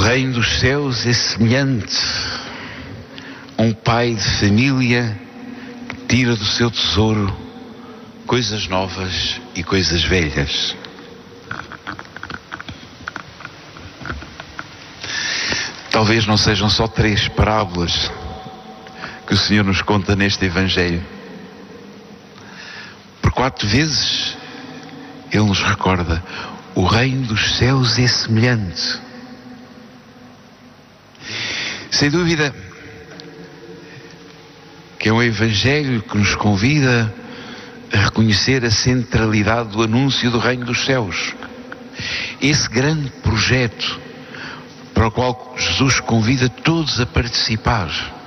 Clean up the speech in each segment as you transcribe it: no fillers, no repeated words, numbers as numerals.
reino dos céus é semelhante a um pai de família que tira do seu tesouro coisas novas e coisas velhas. Talvez não sejam só 3 parábolas que o Senhor nos conta neste Evangelho. Por 4 vezes Ele nos recorda: o reino dos céus é semelhante. Sem dúvida que é um Evangelho que nos convida a reconhecer a centralidade do anúncio do reino dos céus. Esse grande projeto para o qual Jesus convida todos a participar.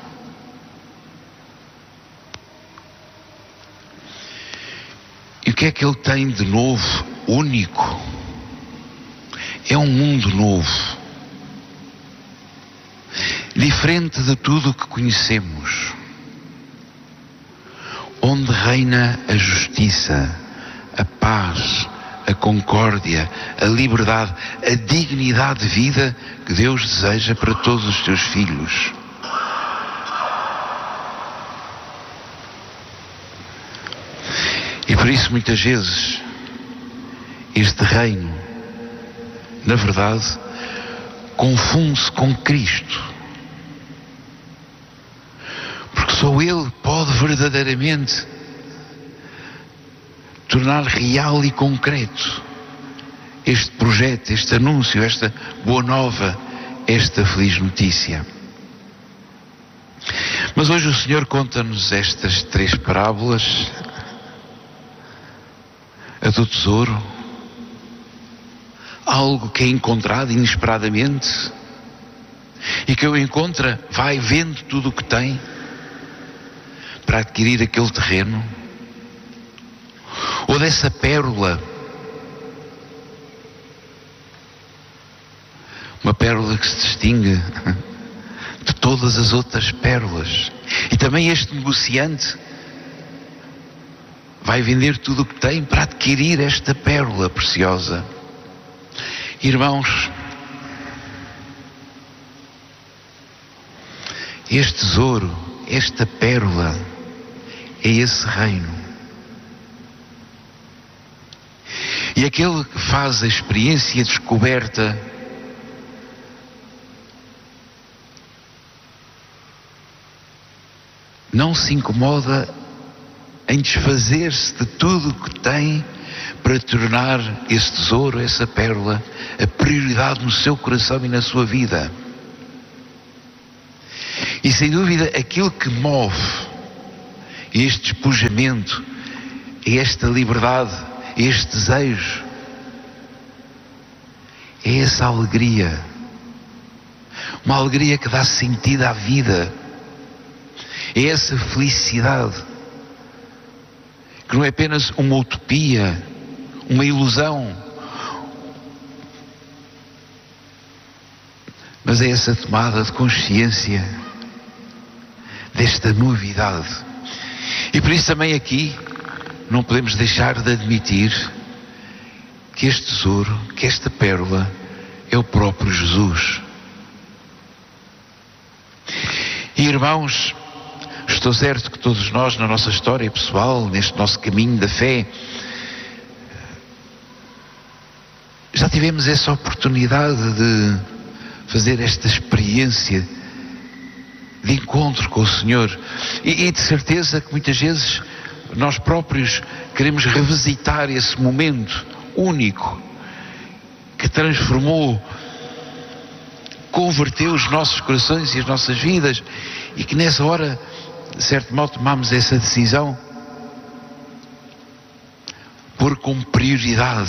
E o que é que Ele tem de novo, único? É um mundo novo, diferente de tudo o que conhecemos, onde reina a justiça, a paz, a concórdia, a liberdade, a dignidade de vida que Deus deseja para todos os seus filhos. E por isso muitas vezes este reino, na verdade, confunde-se com Cristo. Porque só Ele pode verdadeiramente tornar real e concreto este projeto, este anúncio, esta boa nova, esta feliz notícia. Mas hoje o Senhor conta-nos estas 3 parábolas: a do tesouro, algo que é encontrado inesperadamente e que o encontra, vai vendo tudo o que tem para adquirir aquele terreno, ou dessa pérola, uma pérola que se distingue de todas as outras pérolas. E também este negociante vai vender tudo o que tem para adquirir esta pérola preciosa. Irmãos, este tesouro, esta pérola, é esse reino. E aquele que faz a experiência e a descoberta não se incomoda em desfazer-se de tudo o que tem para tornar esse tesouro, essa pérola, a prioridade no seu coração e na sua vida. E sem dúvida aquilo que move este despojamento, esta liberdade, este desejo, é essa alegria, uma alegria que dá sentido à vida, é essa felicidade que não é apenas uma utopia, uma ilusão, mas é essa tomada de consciência desta novidade. E por isso também aqui não podemos deixar de admitir que este tesouro, que esta pérola, é o próprio Jesus. E irmãos, estou certo que todos nós, na nossa história pessoal, neste nosso caminho da fé, já tivemos essa oportunidade de fazer esta experiência de encontro com o Senhor. E de certeza que muitas vezes nós próprios queremos revisitar esse momento único que transformou, converteu os nossos corações e as nossas vidas, e que nessa hora, de certo modo, tomamos essa decisão por como prioridade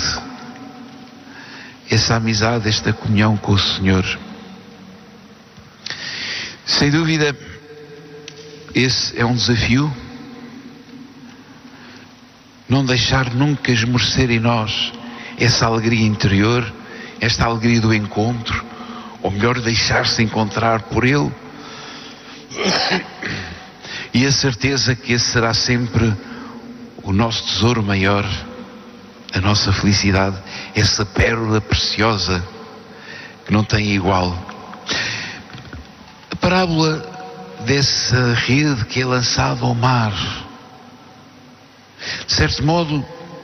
essa amizade, esta comunhão com o Senhor. Sem dúvida, esse é um desafio. Não deixar nunca esmorecer em nós essa alegria interior, esta alegria do encontro, ou melhor, deixar-se encontrar por Ele. E a certeza que esse será sempre o nosso tesouro maior, a nossa felicidade, essa pérola preciosa que não tem igual. parábola dessa rede que é lançada ao mar, de certo modo,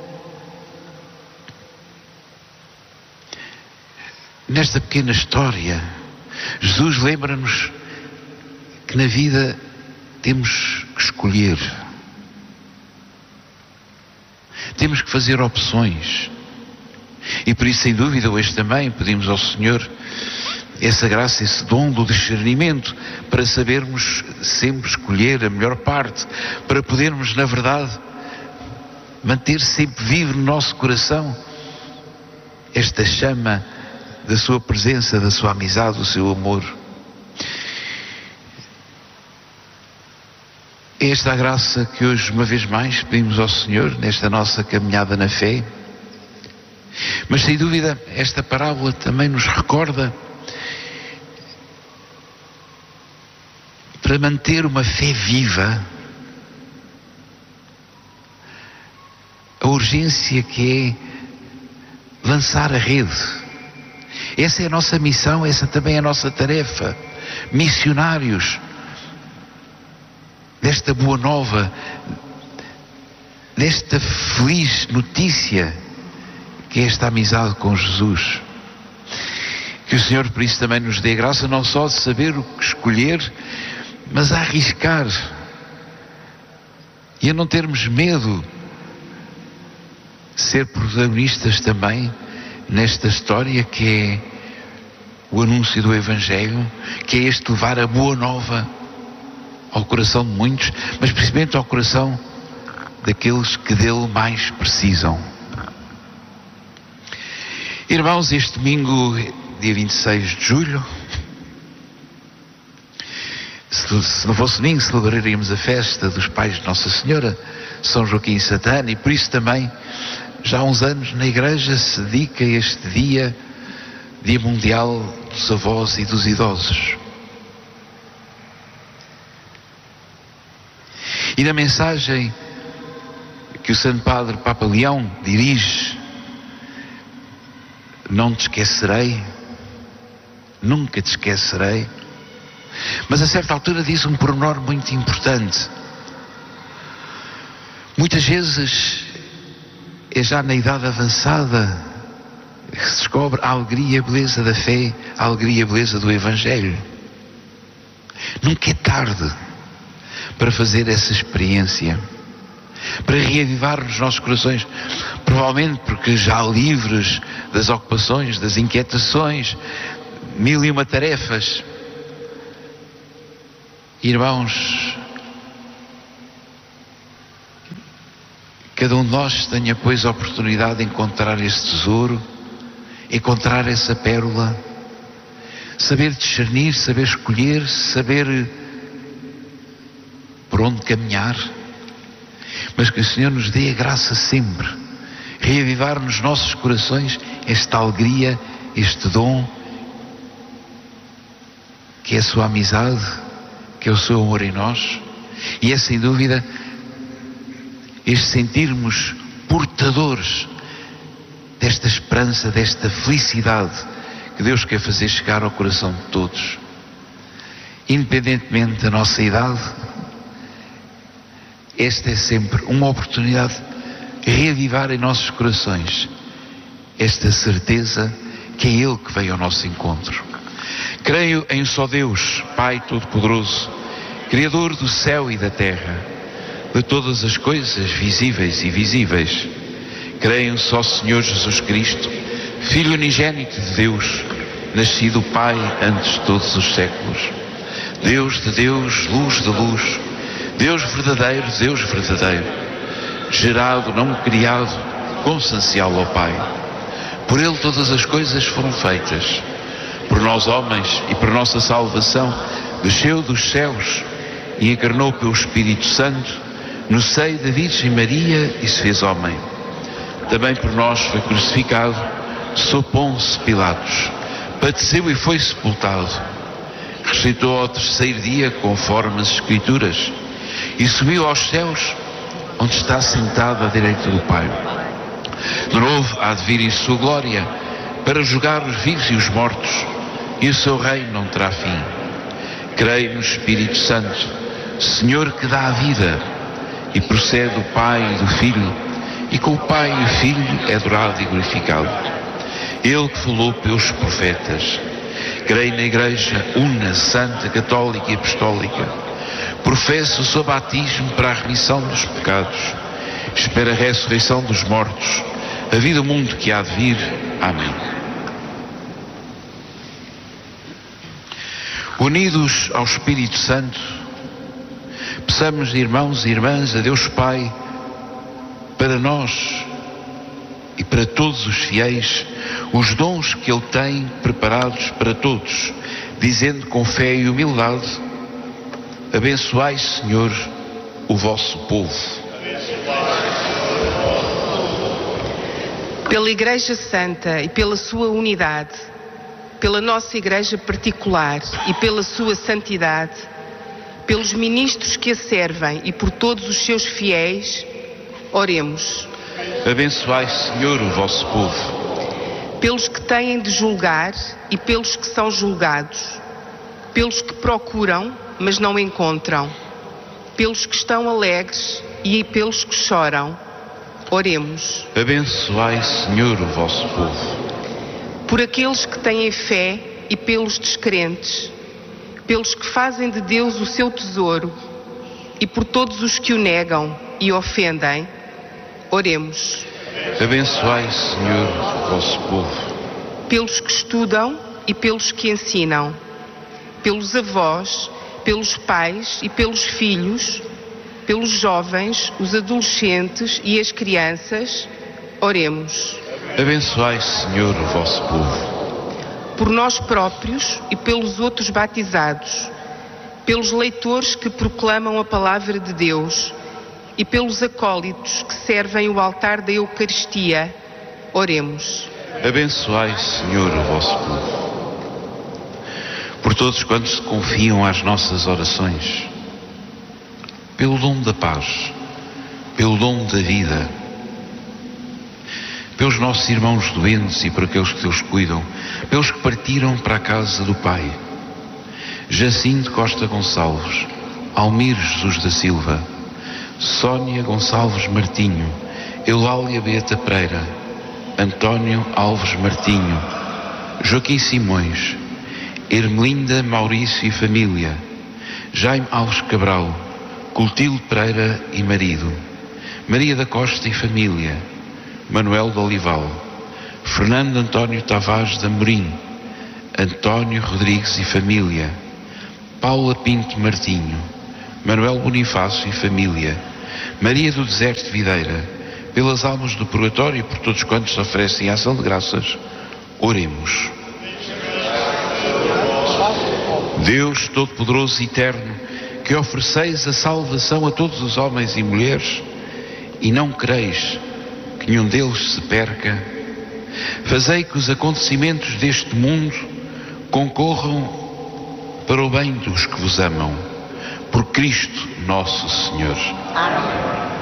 nesta pequena história, Jesus lembra-nos que na vida temos que escolher, temos que fazer opções, e por isso, sem dúvida, hoje também pedimos ao Senhor essa graça, esse dom do discernimento, para sabermos sempre escolher a melhor parte, para podermos, na verdade, manter sempre vivo no nosso coração esta chama da sua presença, da sua amizade, do seu amor. É esta a graça que hoje, uma vez mais, pedimos ao Senhor nesta nossa caminhada na fé. Mas, sem dúvida, esta parábola também nos recorda, para manter uma fé viva, a urgência que é lançar a rede. Essa é a nossa missão, essa também é a nossa tarefa. Missionários desta boa nova, desta feliz notícia que é esta amizade com Jesus. Que o Senhor por isso também nos dê graça, não só de saber o que escolher, mas a arriscar e a não termos medo de ser protagonistas também nesta história que é o anúncio do Evangelho, que é este levar a boa nova ao coração de muitos, mas principalmente ao coração daqueles que dele mais precisam. Irmãos, este domingo, dia 26 de julho, se não fosse domingo, celebraríamos a festa dos pais de Nossa Senhora, São Joaquim e Santana, e por isso também, já há uns anos, na Igreja se dedica este dia, Dia Mundial dos Avós e dos Idosos. E na mensagem que o Santo Padre Papa Leão dirige, não te esquecerei, nunca te esquecerei, mas a certa altura diz um pormenor muito importante. Muitas vezes é já na idade avançada que se descobre a alegria e a beleza da fé, a alegria e a beleza do Evangelho. Nunca é tarde para fazer essa experiência, para reavivar nos nossos corações, provavelmente porque já livres das ocupações, das inquietações, 1001 tarefas. Irmãos, cada um de nós tenha, pois, a oportunidade de encontrar esse tesouro, encontrar essa pérola, saber discernir, saber escolher, saber por onde caminhar, mas que o Senhor nos dê a graça sempre, reavivar nos nossos corações esta alegria, este dom, que é a sua amizade, que é o seu amor em nós, e é sem dúvida este sentirmos portadores desta esperança, desta felicidade que Deus quer fazer chegar ao coração de todos, independentemente da nossa idade. Esta é sempre uma oportunidade de reavivar em nossos corações esta certeza que é Ele que veio ao nosso encontro. Creio em um só Deus, Pai Todo-Poderoso, Criador do céu e da terra, de todas as coisas visíveis e invisíveis. Creio em um só Senhor Jesus Cristo, Filho unigênito de Deus, nascido Pai antes de todos os séculos. Deus de Deus, luz de luz, Deus verdadeiro, gerado, não criado, consubstancial ao Pai. Por Ele todas as coisas foram feitas. Por nós homens e por nossa salvação, desceu dos céus e encarnou pelo Espírito Santo no seio da Virgem Maria e se fez homem. Também por nós foi crucificado sob Pôncio Pilatos, padeceu e foi sepultado. Ressuscitou ao terceiro dia conforme as Escrituras e subiu aos céus, onde está sentado à direita do Pai. De novo há de vir em sua glória para julgar os vivos e os mortos, e o seu reino não terá fim. Creio no Espírito Santo, Senhor que dá a vida e procede do Pai e do Filho, e com o Pai e o Filho é adorado e glorificado. Ele que falou pelos profetas. Creio na Igreja una, santa, católica e apostólica. Professo o seu batismo para a remissão dos pecados. Espero a ressurreição dos mortos, a vida do mundo que há de vir. Amém. Unidos ao Espírito Santo, peçamos, irmãos e irmãs, a Deus Pai, para nós e para todos os fiéis, os dons que Ele tem preparados para todos, dizendo com fé e humildade: abençoai, Senhor, o vosso povo. Pela Igreja Santa e pela sua unidade, pela nossa Igreja particular e pela sua santidade, pelos ministros que a servem e por todos os seus fiéis, oremos. Abençoai, Senhor, o vosso povo. Pelos que têm de julgar e pelos que são julgados, pelos que procuram, mas não encontram, pelos que estão alegres e pelos que choram, oremos. Abençoai, Senhor, o vosso povo. Por aqueles que têm fé e pelos descrentes, pelos que fazem de Deus o seu tesouro e por todos os que o negam e ofendem, oremos. Abençoai, Senhor, o vosso povo. Pelos que estudam e pelos que ensinam, pelos avós, pelos pais e pelos filhos, pelos jovens, os adolescentes e as crianças, oremos. Abençoai, Senhor, o vosso povo. Por nós próprios e pelos outros batizados, pelos leitores que proclamam a palavra de Deus e pelos acólitos que servem o altar da Eucaristia, oremos. Abençoai, Senhor, o vosso povo. Por todos quantos se confiam às nossas orações, pelo dom da paz, pelo dom da vida, pelos nossos irmãos doentes e por aqueles que Deus cuidam, pelos que partiram para a casa do Pai, Jacinto Costa Gonçalves, Almir Jesus da Silva, Sónia Gonçalves Martinho, Eulália Beata Pereira, António Alves Martinho, Joaquim Simões, Ermelinda Maurício e família, Jaime Alves Cabral, Clotilde Pereira e marido, Maria da Costa e família, Manuel de Olival, Fernando António Tavares de Amorim, António Rodrigues e família, Paula Pinto Martinho, Manuel Bonifácio e família, Maria do Deserto de Videira, pelas almas do purgatório e por todos quantos oferecem ação de graças, oremos. Deus Todo-Poderoso e Eterno, que ofereceis a salvação a todos os homens e mulheres e não quereis que nenhum deles se perca, fazei que os acontecimentos deste mundo concorram para o bem dos que vos amam, por Cristo nosso Senhor. Amém.